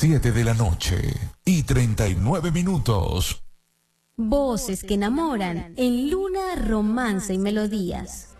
7 de la noche y 39 minutos. Voces que enamoran en Luna, Romance y Melodías.